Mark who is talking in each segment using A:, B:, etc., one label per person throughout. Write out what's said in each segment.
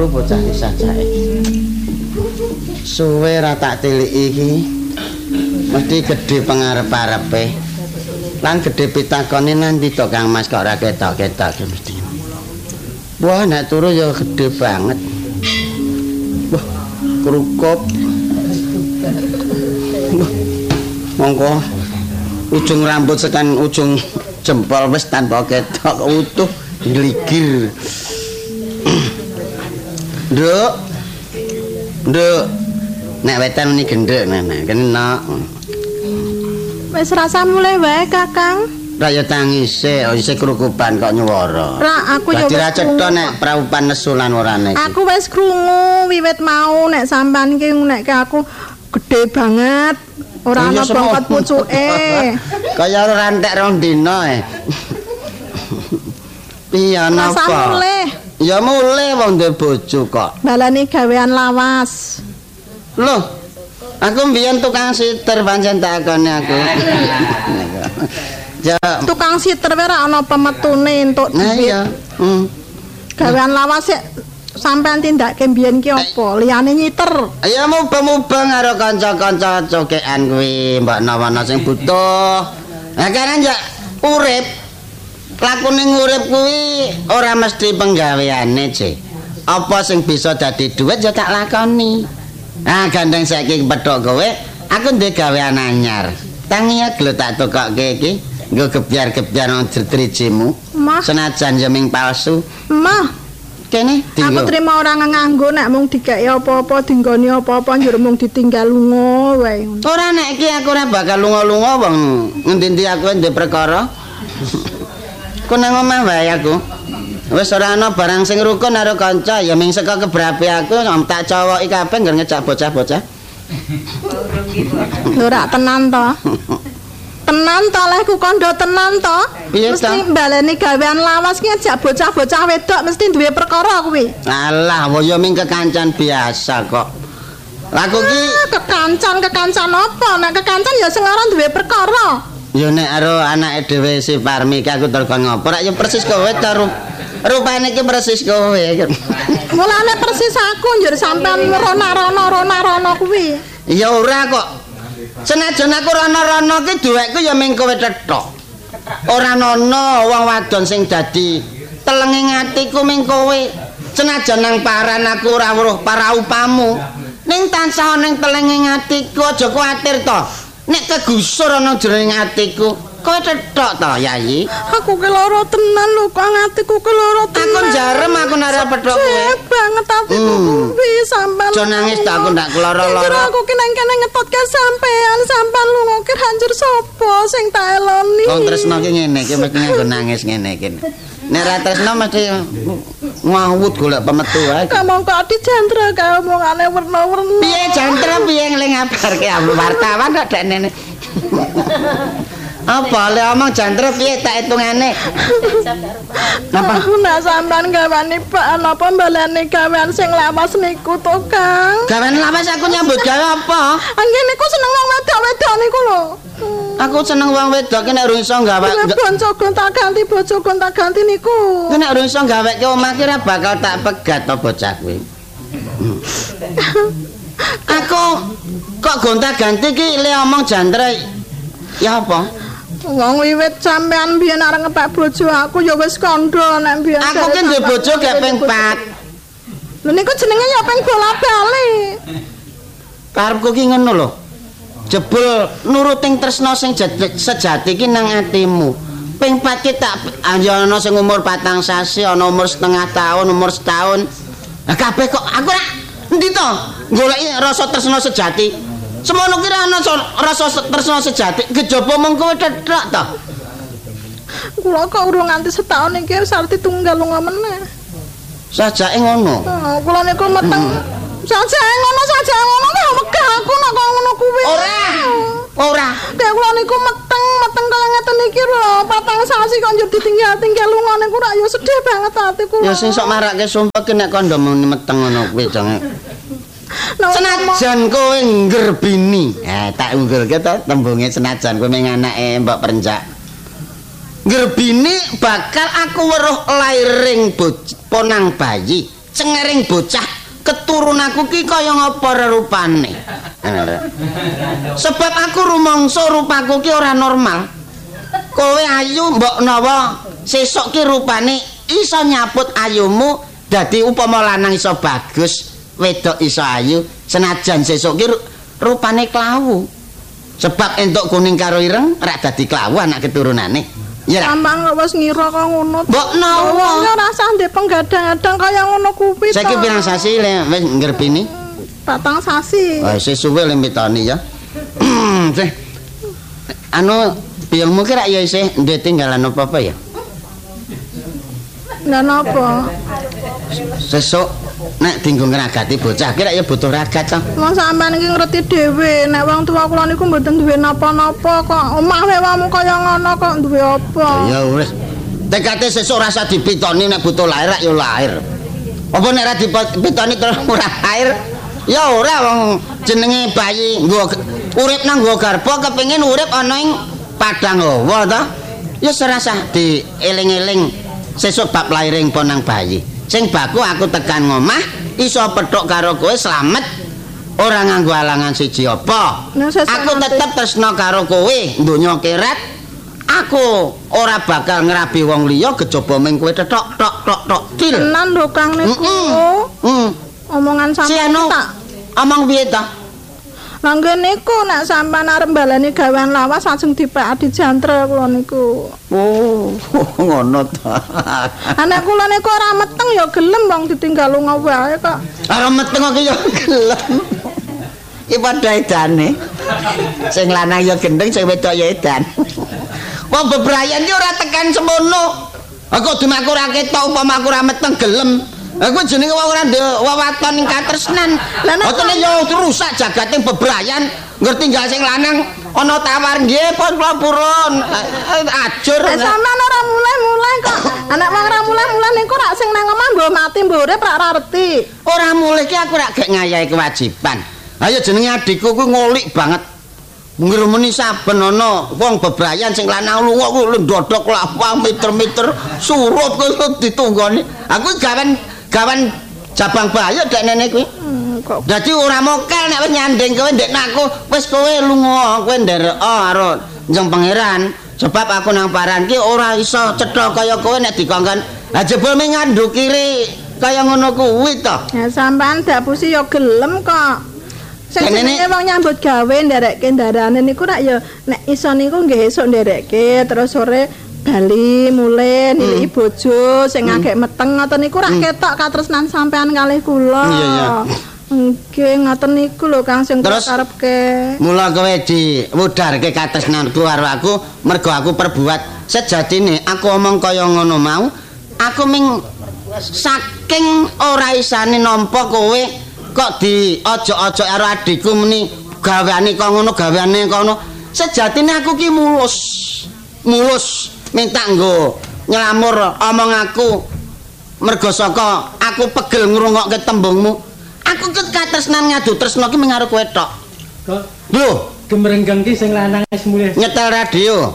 A: turu bocah iki sajake. Suwe ra tak tiliki iki. Mesti gedhe pangarep-arepe. Lan gedhe pitakone nanti to Kang Mas kok ora ketok-ketok mesti. Wah, nek turu ya gedhe banget. Wah, krukup. Monggo ujung rambut tekan ujung jempol wis tanpa ketok utuh ngligir. Nduk. Nduk. Nek wetan ini gendek nenek kena.
B: Wis rasa mulai wae Kakang.
A: Ra ya tangise, isih krukupan kok nyuwara.
B: Ra aku ya
A: wis cetha nek praupan nesulan orane iki.
B: Aku wis krungu wiwit mau nek sampean ki nek aku gede banget. Ora ana bongkot pucuke.
A: Kaya rantek rong dina Piye napa? Ya mulih wong duwe bojo kok.
B: Balane gawean lawas.
A: Loh, aku mbiyen tukang siter pancen takone aku. Ya,
B: tukang siter wae ora ana pemetune entuk duit.
A: Iya.
B: Gawean lawas sik sampean tindake mbiyen ki apa? Liyane nyiter.
A: Ya mubeng-mubeng karo kanca-kanca cokekan kuwi, mbak nawana sing butuh. Lah kan ya urip. Lakune ngurip kuwi ora mesti penggaweane, Ce. Apa sing bisa dadi dhuwit ya tak lakoni. Nah, gandeng saiki pedhok kowe, aku ndek gawean anyar. Tangi lho tak tokokke iki, nggo gebyar-gebyar nang drijimu. Senajan ya ming palsu.
B: Mah,
A: kene
B: aku terima orang nganggo nek mung dikeki apa-apa, dinggoni apa-apa njur mung ditinggal lunga wae.
A: Ora nek iki aku ora bakal lunga-lunga wong ngendi-endi aku ndek perkara. Ku nang omah wae aku. Wis ora ana barang sing rukun karo kanca, ya ming saka kebrape aku tak cowoki kabeh ngger ngejak bocah-bocah.
B: Ora tenan to. Tenan to lehku kondo tenan to. Mesti baleni gawean lawas ki ngejak bocah-bocah wedok mesti duwe perkara kuwi.
A: Alah, ya ming kekancan biasa kok. Laku ki
B: kekancan apa? Nek kekancan ya sing ora duwe perkara.
A: Ya nek karo anake dhewe si Parmi ki aku telepon ngopo rak ya persis kowe karo rupane ki persis kowe.
B: Mulane persis aku njur sampean rona-rona kuwi.
A: Ya ora kok. Senajan aku rona-rona ki duwekku ya ming kowe tetok. Ora ana wong wadon sing dadi telenge atiku ming kowe. Senajan nang paran aku ora weruh paraupamu. Ning tansah ning telenge atiku aja kuwatir to. Nek kegusur ana jroning atiku, kowe tetok to, Yayi?
B: Aku ki lara tenan lho, kok atiku ki lara tenan.
A: Aku jarem aku nara petok kowe.
B: Banget atiku kuwi sampean.
A: Aja nangis ta aku ndak kelara-lara.
B: Aku ki nang kene ngetotke sampean lunga ki hancur sapa sing tak eloni.
A: Wong tresno ki ngene iki mesti nggo nangis ngene iki. Nek ra tresno mesti ngawut golek pemetu wae.
B: Kamu kok dijandra kaya omongane werna-werna.
A: Piye jantra piye nglengabarke wartawan kok dekne. Apa le omong jantra piye tak hitungane? Napa?
B: Nek sampean gawani Pak napa balane gawean sing lawas niku to, Kang?
A: Gawean lawas aku nyambut gawe apa?
B: Anggen niku seneng wong wedok-wedok niku lho.
A: Aku seneng wong wedok ki nek ora iso gawe.
B: Bojo gonta-ganti bojo gonta-ganti niku.
A: Nek ora iso gaweke omah ki ora bakal tak pegat to bocah kuwi. Aku kok gonta-ganti ki le omong jantre. Ya apa?
B: Wong wiwit sampean biyen arep ngepek bojo aku ya wis kandha nek biyen.
A: Aku ki duwe bojo gak ping 4.
B: Lha niku jenenge ya ping bola-bali.
A: Karepku ki ngono lho. Jebul nuruting tresno sing sejati ki nang atimu. Ping 4 ki tak ana sing umur 4 sasi, ana umur setengah tahun, umur setahun. Lah kabeh kok aku ora endi to goleki rasa tresno sejati. Semono ki ana rasa tresno sejati, kejaba mung kowe tetok to.
B: Kula kok urung nganti setahun iki sarti tunggal lunga meneh.
A: Sajake ngono.
B: Kula niku meteng. Sajake ngono megah aku nek kok ngono kuwi.
A: Ora.
B: Nek kula niku meteng kaya ngeten iki lho, 4 sasi kok njur ditinggal lunga niku rak ya sedih banget atiku.
A: Ya sing sok marake sumpah ki nek kandha meteng ngono kuwi jange. Senajan kowe nggerbini. Tak unggulke to tembunge senajan kowe ming anake Mbok Perenjak. Nggerbini bakal aku weruh lairing ponang bayi. cengering bocah keturunanku ki kaya ngapa rupane. Sebab aku rumangsa rupaku ki ora normal. Kowe ayu mbok nawa sesuk ki rupane iso nyaput ayumu dadi upama lanang iso bagus, wedok iso ayu, senajan sesuk ki rupane klawu. Sebab entuk kuning karo ireng rak dadi klawu anak keturunane. Ya.
B: Sampang wis ngira kok ngono.
A: Mbok nawa
B: ora usah ndek penggadang-gadang kaya ngono kuwi.
A: Saiki pirang sasi le wis ngrepini?
B: 4 sasi.
A: Oh, sesuwe le mitoni ya. Anu biyangmu ki rak ya isih ndek tinggalan apa-apa ya?
B: Lah napa?
A: Sesuk nek dinggo ngragati bocah ki rak ya butuh ragat to.
B: Wong sampean iki ngerti dhewe nek wong tuwa kula niku mboten duwe napa-napa kok. Omah wewamu kaya ngono kok duwe apa?
A: Ya wis. Tekate sesuk rasa dipitoni nek butuh lahir rak ya lahir. Apa nek ra dipitoni terus ora lahir? Ya ora wong jenenge bayi nggo urip nang nggo garba kepengin urip ana ing padang hawa to. Ya serasa dieling-eling sesuk bab lairing ponang bayi. Sing baku aku tekan ngomah iso petuk karo kowe slamet ora nganggo alangan siji apa. Aku tetep tresna karo kowe donya kerat. Aku ora bakal ngrabi wong liya kejaba ming kowe tok tok til.
B: Tenan lho Kang niku. Omongan sampeyan tak
A: omong piye to?
B: Lah niku nek sampean arep baleni gawean lawas lajeng dipek dijantre kula niku.
A: Oh, ngono ta.
B: Anak kula niku ora meteng ya gelem wong ditinggal lunga wae kok.
A: Ora meteng kok ya gelem. Iki padha edane. Sing lanang ya gendeng, sing wedok ya edan. Wong bebrayan ki ora tekan semono. Aku dimaku ora ketok upama aku ora meteng gelem. Aku jenenge wong ora ndek wewaton ning katresnan. Lah nek yo rusak jagate bebrayan, ngerti gak sing lanang ana tawar nggih pun kula purun. Ajur.
B: Sampeyan ora mulai-mulai kok. Anak wong ora mulai-mulai niku rak sing nang omah mbok mati mbok urip rak ngerti.
A: Ora mulih ki aku rak gek ngayahi kewajiban. Ayo jenenge adikku kuwi ngolik banget. Ngrumeni saben ana wong bebrayan sing lanang lunga kuwi ndodok lawang meter-meter surut kok ditunggoni. Aku gawan jabang bayi dek nenek kuwi. Dadi ora mokel nek wis nyanding kowe ndek naku, wis kowe lunga, kowe nderek karo njeng pangeran. Sebab aku nang paran ki ora iso cetha kaya kowe nek dikongkon. Ha jebul ming ngandhu kiri kaya ngono kuwi to.
B: Ya sampean dapusi ya gelem kok. Sing jenenge wong nyambut gawe nderekke ndarane niku rak ya nek iso niku nggih esuk nderekke terus sore bali mulih niliki bojo sing agek meteng ngoten niku rak ketok katresnan sampean kalih kula. Iya. Nggih ngoten niku lho Kang sing karepke.
A: Mula kowe diwudarke katresnanku karo aku mergo aku perbuat sejatine aku omong kaya ngono mau aku ming saking ora isane nampa kowe kok di ojo-ojo karo adikku meni gaweane kok ngono gaweane kono sejatine aku ki mulus minta nggo nylamur omong aku mergo saka aku pegel ngrungokke tembungmu aku katresnan ngadu tresna ki mengaruh kowe tok lho
C: gemrenggeng ki sing lanang wis mulih
A: nyetel radio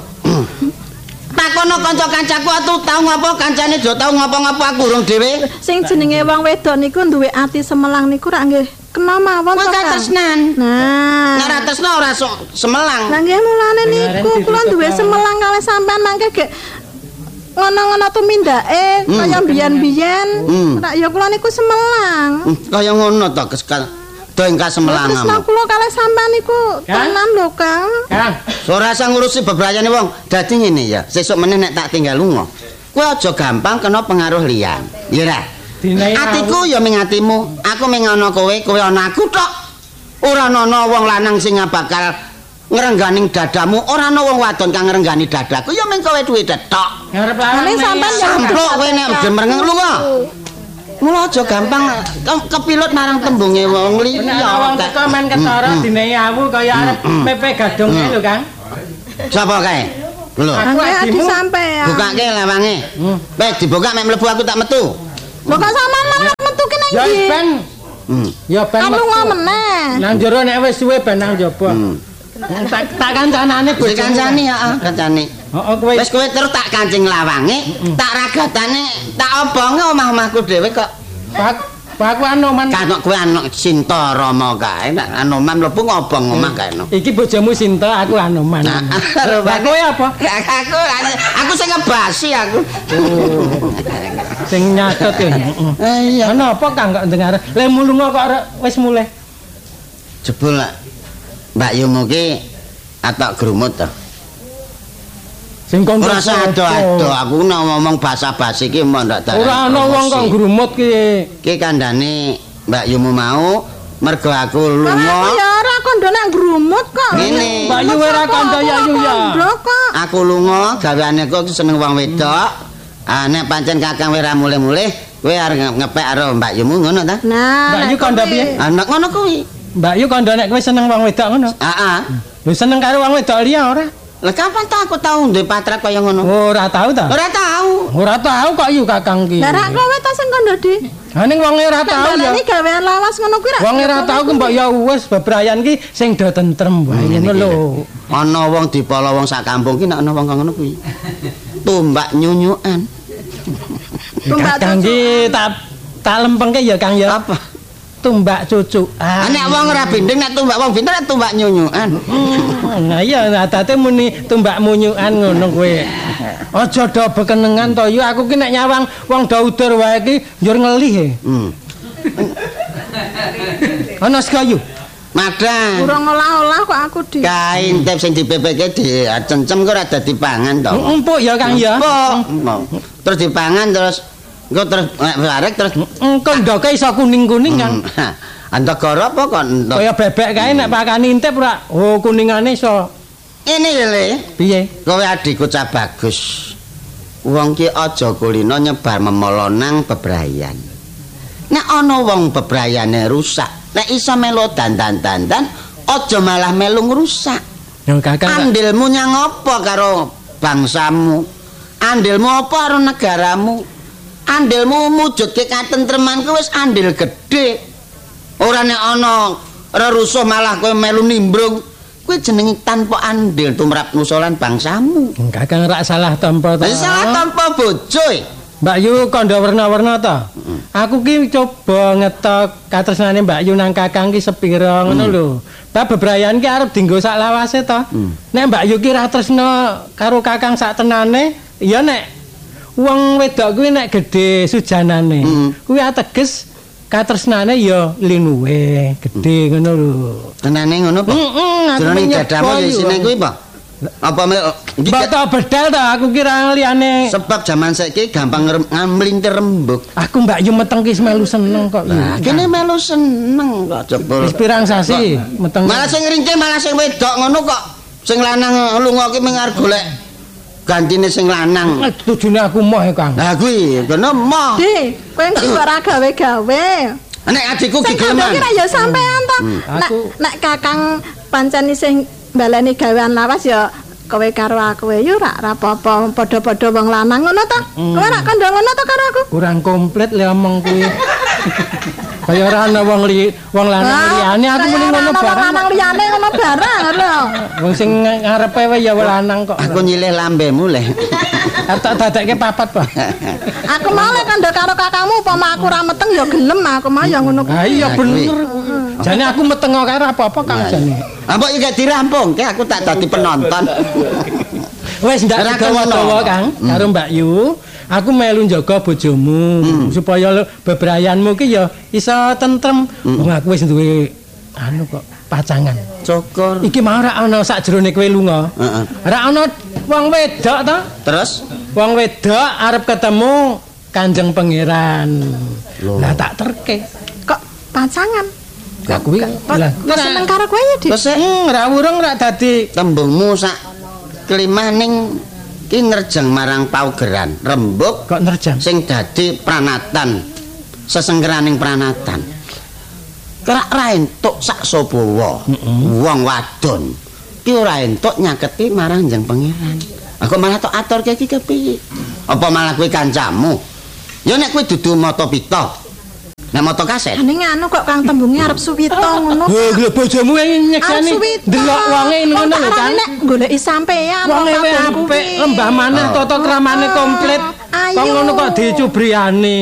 A: takono kanca-kancaku atuh tau ngapa kancane do tau ngapa-ngapa aku urung dhewe
B: sing jenenge wong wedok niku duwe ati semelang niku rak nggih kena mawon
A: to katresnan nah nek tresna ora semelang
B: lah nggih mulane niku kula duwe semelang kalih sampean mangke gek ngono-ngono tumindake kaya biyen-biyen rak ya kula niku semelang
A: kaya ngono to do engka semelang
B: tresna kula kalih sampean niku tenan lho Kang
A: ora usah ngurusi bebrayane wong dadi ngene ya sesuk meneh nek tak tinggal lunga kowe aja gampang kena pengaruh liyan ya ra atiku ya ming atimu aku ming ana kowe ana aku tok ora ana wong lanang sing bakal ngrengganing dadamu ora ana wong wadon kang ngrenggani dadaku ya ming kowe duwe tok
C: ngarep lanang
B: sampean
A: samplok kowe nek gemreng lunga mula aja gampang kepilut marang tembunge wong liya
C: wong teko men ketara dinehi awu kaya arep pepe gadung lho Kang
A: sapa kae lho
B: aku sampean
A: bukake lawange wis dibuka mek mlebu aku tak metu
B: lho kok sampean metu ki nang
C: ndi ya ben
B: lunga meneh
C: nang jero nek wis suwe ben nang njaba tak kancanane bojo
A: kancane heeh kancane wis kowe terus tak kancing lawange tak ragatane tak obonge omah-omahku dhewe kok
C: Pak aku Anoman.
A: Kanok kowe anak Sinta Rama kae, nek Anoman mlebu ngobong omah kae.
C: Iki bojomu Sinta, aku Anoman. Lah kowe apa?
A: Aku sing ngebasi aku.
C: Sing nyatet ya.
A: Iya.
C: Ana apa Kang kok dengar? Le mulunga kok wis mulih.
A: Jebul Mbak Yumu ki atok grumut to.
C: Sing kon
A: ora ado-ado aku nek ngomong basa-basi ki mau ndak darani.
C: Ora ana wong kok grumut ki.
A: Ki kandhane Mbak Yumu mau mergo aku lunga.
B: Ya ora kondo nek grumut kok.
A: Ngene.
C: Mbak Yu ora kandha ya Yu ya.
A: Aku lunga gaweane kok seneng wong wedok. Nek pancen Kakang ora mulih-mulih, kowe arep ngepek karo Mbak Yumu ngono ta?
B: Nah,
C: Mbak Yu kandha piye?
A: Anak ngono kuwi.
C: Mbak Yu kandha nek kowe seneng wong wedok ngono.
A: Heeh.
C: Lho seneng karo wong wedok liya ora?
A: Lah kapan ta aku tau duwe patra kaya ngono?
C: Ora tau ta?
A: Ora tau.
C: Ora tau kok Yu Kakang ki.
B: Lah rak kowe ta sing kondo Di.
C: Ha ning wong ora tau ya.
B: Ini gawean lawas ngono kuwi rak.
C: Wong ora tau ku mbok ya wis bebrayan ki sing do tentrem wae ngono lho.
A: Ana wong dipala wong sak kampung ki nek ana wong kaya ngono kuwi. Tumbak nyunyukan.
C: Kakang ki tak lempengke ya Kang ya.
A: Apa?
C: Tumbak cucu.
A: Nek wong ora bindeng nek tumbak wong pinter nek tumbak nyunyukan.
C: Nah iya adate muni tumbak munyukan ngono kowe. Aja do bekenengan to yo aku ki nek nyawang wong do udur wae ki njur ngelih e. Ana sekayu.
A: Madang.
B: Urung olah-olah kok aku Di.
A: Kain tep sing dipepeke dicencem kok ora dadi pangan to.
C: Empuk ya Kang ya.
A: Empuk. Terus dipangan terus engko terus barek terus
C: engko ndoke iso kuning-kuning kan.
A: Antagara apa kok entuk.
C: Kaya bebek kae nek pakani intip ora oh kuningane iso.
A: Ini Le.
C: Piye?
A: Kowe adikku cah bagus. Wong ki aja kulino nyebar memolonang bebrayan. Nek ana wong bebrayane rusak, nek iso melu dandan-dandan, aja malah melu ngrusak.
C: Yo Kakang.
A: Andilmu nyang apa karo bangsamu? Andilmu apa karo negaramu? Andilmu mujudke katentreman kuwi wis andil gedhe. Ora nek ana rerusuh malah kowe melu nimbrung, kuwi jenenge tanpa andil tumrap nusolan bangsamu.
C: Kakang rak salah tampa ta.
A: Salah tanpa bojo.
C: Mbak Yu kandha warna-warna ta. Aku ki coba ngetok katresnane Mbak Yu nang Kakang ki sepira ngono lho. Bab bebrayan ki arep dienggo sak lawase to. Nek Mbak Yu ki ra tresna karo Kakang sak tenane, ya nek wong wedok kuwi nek gedhe sujanane. Kuwi ateges katresnane ya linuwe, gedhe ngono lho.
A: Tenane ngono apa? Jroning dadamu di sini kuwi apa? Apa
C: Mbak tak bedal ta aku kira liyane.
A: Sebab zaman saiki gampang nglintir rembug.
C: Aku Mbak Yu meteng ki melu seneng kok.
A: Lah kene melu seneng kok jebul.
C: Wis pirang sasi meteng.
A: Malah sing ringkih malah sing wedok ngono kok. Sing lanang lunga ki mengar golek gantine sing lanang.
C: Tujune aku moh ya Kang.
A: Lah kuwi kena moh.
B: Di, kowe kok ora gawe-gawe.
A: Nek adikku ki
B: Sing
A: geleman.
B: kira ya sampean to. Nek Kakang pancen sing baleni gawean lawas ya kowe karo aku ya ora apa-apa padha-padha wong lanang ngono to. Kowe ora kandha ngono to karo aku.
C: Kurang komplit le omong kuwi. Kaya ora ana wong lanang liyane aku muni ngono barang.
B: Lanang liyane ngono barang lho.
C: Wong sing ngarepe wae ya lanang kok.
A: Aku nyilih lambemu le.
C: Arep tak dadekke papat, Pak.
B: Aku mau lek kandha karo kakangmu upama aku ora meteng ya gelem aku mau ya ngono kuwi.
C: Ha iya bener. Jane aku meteng karo apa-apa Kang jane.
A: Apa iki dirampungke aku tak dadi penonton.
C: Wis ndak dawa-dawa Kang karo Mbak Yu. Aku melu njaga bojomu supaya bebrayanmu ki ya iso tentrem. Wong aku wis duwe anu kok pacangan.
A: Cokor.
C: Iki mau ora ana sakjroning kowe lunga.
A: Heeh.
C: Ora ana wong wedok to?
A: Terus
C: Wong wedok arep ketemu Kanjeng Pangeran. Lah tak terke.
B: Kok pacangan?
C: Lah kuwi lah
B: Kok seneng karo kowe ya, Dik?
A: terus
C: ora urung ora dadi
A: tembungmu sak kelimah ning ki nerjang marang paugeran rembug
C: kok nerjang.
A: sing dadi pranatan sesengkeraning pranatan kerak ra entuk sak sobawa wong wadon ki ora entuk nyaketi marang Kanjeng Pangeran. Aku malah tok aturke iki kepiye? Apa malah kowe kancamu? Ya nek kowe dudu mata pita. Nek mata kaset.
B: Ning anu kok Kang tembunge arep suwita ngono.
C: Lho bojomu nyekseni ndelok wonge ngono lho Kang.
B: Nek goleki sampean
C: Wonge apik lembah maneh tata kramane komplit. Kok ngono kok dicubriani.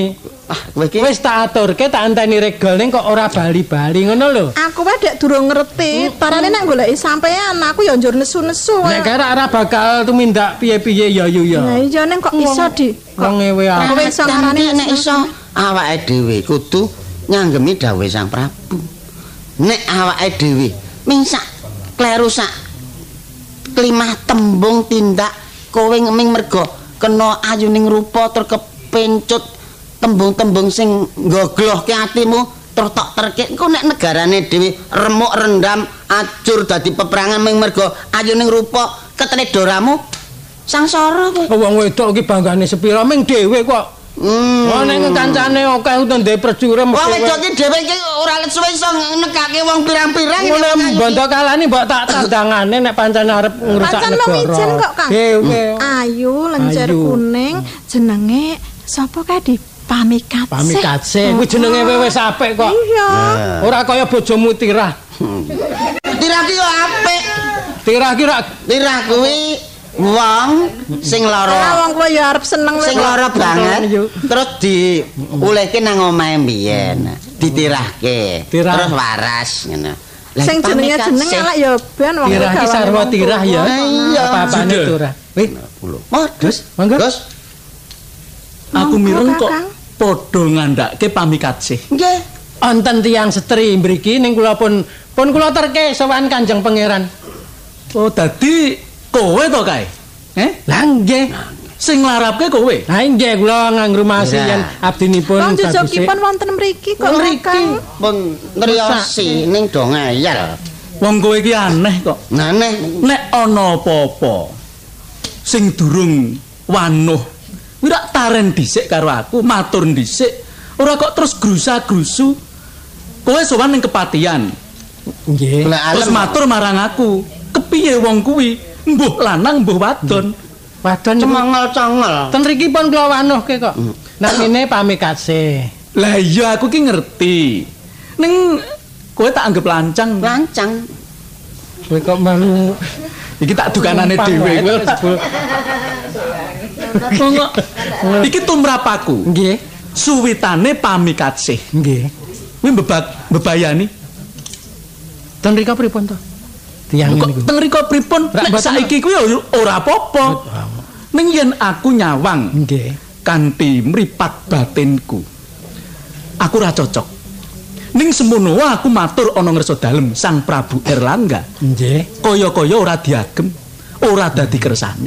A: Kowe iki
C: Wis tak aturke tak anteni regol ning kok ora bali-bali ngono lho.
B: Aku wae dek durung ngerti. Tarane nek goleki sampean aku ya njur nesu-nesu.
C: Nek kira ora bakal tumindak piye-piye ya yu ya.
B: Lah iya ning kok iso di.
C: Wong ewe
B: Aku
C: aku.
B: iso ngarani
A: nek iso awake dhewe kudu nyanggemi dawuhe Sang Prabu. Nek awake dhewe ming sak kleru sak klimah tembung tindak kowe ming mergo kena ayuning rupa tur kepencut tembung-tembung sing nggoglohke atimu terus tok terkik engko nek negarane dhewe remuk rendam ajur dadi peperangan ming mergo ayuning rupa keteledoramu sangsara kowe.
C: Wong wedok iki banggane sepira ming dhewe kok. Nek kancane akeh utawa ndek prajurit
A: Wong wedok iki dhewe iki ora let suwe iso nekake wong pirang-pirang
C: ngono bondo kalane mbok tak tandangane nek pancen arep ngrusak
B: Pancen
C: negara.
B: mung ijen kok, Kang. Ayu lencer
C: Ayu.
B: kuning jenenge sapa kae di Pamikatse.
C: Pamikatse kuwi jenenge wis apik kok.
B: Iya.
C: Ora kaya bojomu Tirah.
A: Tirah ki yo apik.
C: Tirah ki rak
A: Tirah kuwi wong sing
B: Ah,
A: lara.
B: wong kuwi ya arep seneng
A: Sing lara banget. Terus diulehke nang omahe mbiyen. Ditirahke.
C: Tirah.
A: Terus waras ngono. Lah,
B: sing jenenge
A: Pamikatse.
B: elek ya ben wong
C: Tirah ki sarwa Tirah ya.
A: Iya.
C: Apa-apane Tirah. Wih,
A: Modus.
C: monggo.
A: Gus.
D: Aku mireng kok
B: Kakang.
D: padha ngandhake Pamikatse.
A: Nggih.
C: Wonten tiyang setri mriki ning kula pun kula terke sowan Kanjeng Pangeran.
D: Oh, dadi kowe to kae?
C: Lah nggih.
D: Sing nglarapke kowe?
C: Lah nggih kula ngangrumasi
A: Iya.
C: yen abdinipun
B: Wong
C: baguse.
B: jujukipun wonten mriki kok
A: Mriki
B: Kakang.
A: pun ngriosi ning do ngeyel.
D: Wong kowe iki aneh kok.
A: Nah nek
D: Nek ana apa-apa sing durung wanuh, kuwi rak taren dhisik karo aku, matur dhisik. Ora kok terus grusa-grusu. Kowe sowan ning kepatihan,
C: Nggih.
D: terus matur marang aku. Kepiye wong kuwi? Mbuh lanang, mbuh wadon.
C: Wadon
A: cemengel-cengel.
C: ten mriki pun kula wanuhke kok. Namine Pamikatse.
D: Lah iya aku ki ngerti. Ning kowe tak anggap lancang.
A: Lancang.
C: Kowe kok malu
D: Iki tak dukanane dhewe kowe. Monggo. Iki tumrapaku.
C: Nggih.
D: Suwitane Pamikatse.
C: Nggih.
D: Kuwi bebayani.
C: Ten mriki pripun to? Tiyang
D: Kok
C: niku.
D: teng riko pripun?
C: Rak
D: Nek
C: mboten-
D: saiki kuwi ora apa-apa. Ning yen aku nyawang
C: Nggih.
D: kanthi mripat batinku. Aku ora cocok. Ning semono wae aku matur ana ngersa dalem Sang Prabu Erlangga.
C: Nggih.
D: Kaya-kaya ora diagem, ora dadi kersane.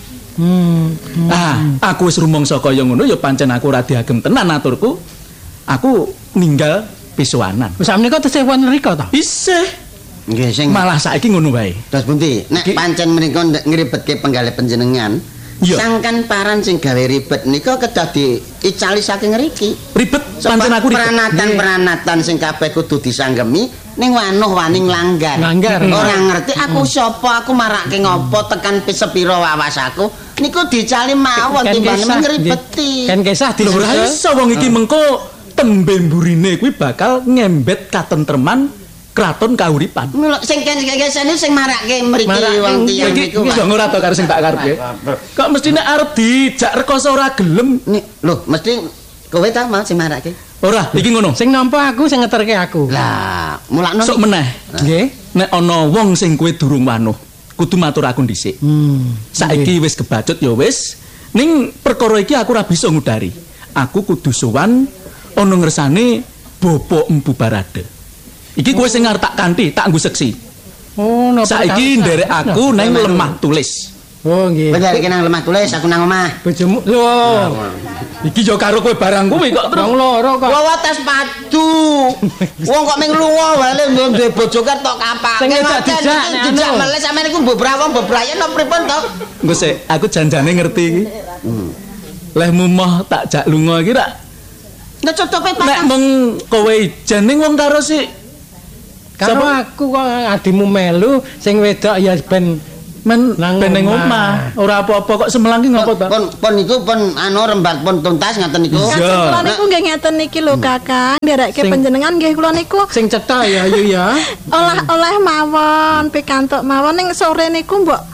D: Aku wis rumangsa kaya ngono ya pancen aku ora diagem tenan aturku. Aku ninggal pisuanan.
C: Wis menika tesih wonten mriko to?
D: Isih.
A: Nggih sing
D: Malah saiki ngono wae.
A: terus pundi? Nek
D: Iki-
A: pancen menika ngribetke penggalih panjenengan,
D: Iya.
A: sangkan paran sing gawe ribet nika kedah diicali saking ngriki.
D: Ribet
A: Sebab
D: pancen aku ribet.
A: peranatan-peranatan sing kabeh kudu disanggemi ning wanuh waning langgar.
C: Langgar.
A: Ora ngerti aku sapa, aku marake ngopo, tekan sepira wawas aku. Niku dicali mawon
C: Kan
A: timbang
C: kisah,
A: ngribeti.
C: Kan kisah
D: Lho ora
C: disusul.
D: iso wong iki mengko tembe mburine kuwi bakal ngembet katentreman kraton kauripan.
A: Mula sing kesene sing marake mriki
C: Marake
A: wong tiyang
D: Iki
A: niku.
D: iso ora to karo sing tak karepe. Kok mestine arep dijak rekoso ora gelem.
A: Lho, mesti kowe ta mau sing marake.
D: Ora, iki ngono.
C: Sing nampa aku sing ngeterke aku.
A: Lah, mulakno
D: Sok meneh.
C: Nggih.
D: Nek ana wong sing kowe durung wanuh, kudu matur aku dhisik. Saiki wis kebacut ya wis. Ning perkara iki aku ora bisa ngudari. Aku kudu sowan ana ngersane Bapak Empu Barade. Iki kowe sing arep tak kanthi, tak nggo seksi.
C: Oh, napa
D: Saiki
C: kawis?
D: nderek aku nang lemah tulis.
C: Oh, nggih.
A: Bener iki nang lemah tulis aku nang omah.
C: Bojomu lho.
D: Iki yo karo kowe barang kuwi kok terus.
C: Wong loro kok.
A: Wawa tes padu. Wong kok ming lunga wae duwe bojo ket tok kapake.
C: Sing ngejak dijak, nek
A: dijak
C: anu.
A: meleh sampeyan iku mbobrawong bebrayan apa pripun to?
D: Engko sik, aku janjane ngerti iki. Leh mumoh tak jak lunga iki rak.
A: Nek cocope
D: Nek
A: patah.
D: mung kowe ijen ning wong karo sik
C: Karo aku kok adimu melu sing wedok ya ben
D: men
C: Nang
D: ben ning
C: omah.
D: omah. Ora apa-apa kok semelang ki ngopo to?
A: Pun niku pun anu rembak pun tuntas ngaten niku.
D: Iya.
B: Kakang kula niku nggih ngeten iki lho Kakang, nderekke
C: Sing-
B: panjenengan nggih kula niku
C: sing cetha ya Ayu ya.
B: olah-olah mawon, pikantuk mawon ning sore niku mbok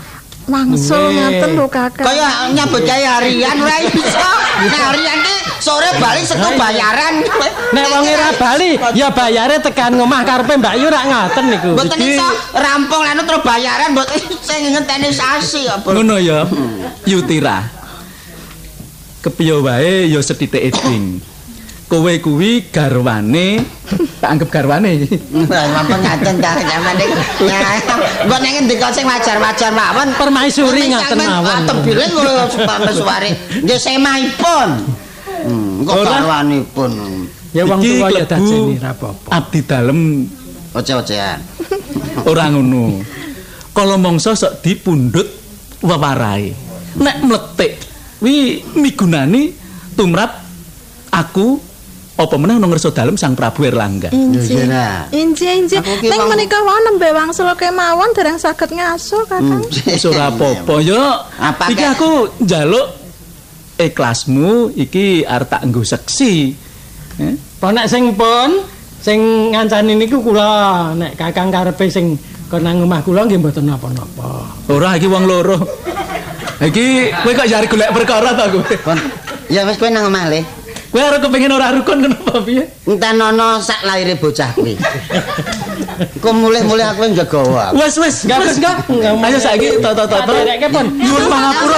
B: wangsul ngaten lho Kakang.
A: Kaya nyambut gawe harian ora iso. Nek harian ki sore bali setu bayaran.
C: Nek wong ora bali ya bayare tekan ngomah karepe Mbak Yu rak ngaten niku.
A: Mboten iso rampung lan terus bayaran mboten sing ngenteni sasi apa.
D: Ngono ya. Yutira. Kepiye wae ya sethithik eding. Kowe kuwi garwane, tak anggap garwane.
A: Mampun ngaten ta sampeyan niku. Engko nek ndika sing wajar-wajar mawon
C: Permaisuri ngaten mawon.
A: Tebile kula suware. Nggih semahipun. Engko garwanipun.
C: Ya wong
D: Iki
C: tuwa ya
D: klebu
C: dajeni ra apa-apa.
D: Abdi dalem
A: Oce-ocean.
D: ora ngono. Kala mangsa sok dipundhut wewarahe. Nek mletik wi migunani tumrap aku apa meneh nang ngersa dalem Sang Prabu Erlangga.
B: Inji.
A: Iya, nah.
B: Inji.
A: Aku ki
B: Ning
A: wong-
B: menika wae nembe wangsul kemawon dereng saged ngaso Kakang.
D: Wis ora apa-apa ya.
A: Apa
D: Iki
A: kek?
D: aku njaluk ikhlasmu iki arep tak nggo seksi.
C: Ponak sing pun sing ngancani niku kula nek Kakang karepe sing kon nang omah kula nggih mboten napa-napa.
D: Ora iki wong loro. Iki kowe kok jare golek perkara ta kowe.
A: Pun. Ya wis kowe nang omah le.
D: Kowe arep kepengin ora rukun kenapa piye?
A: Entenono sak laire bocah kuwi. Engko mulih-mulih aku ngegawa.
D: Wes.
C: Enggak.
D: Ayo saiki to.
C: Tak dereke pun.
D: Nyuwun pangapura.